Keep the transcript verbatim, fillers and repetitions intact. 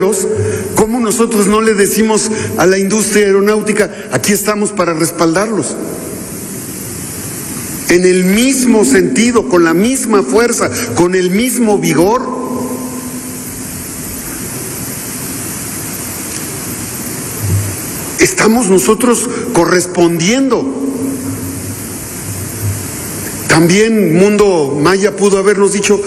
¿Cómo nosotros no le decimos a la industria aeronáutica, aquí estamos para respaldarlos? En el mismo sentido, con la misma fuerza, con el mismo vigor. Estamos nosotros correspondiendo. También Mundo Maya pudo habernos dicho,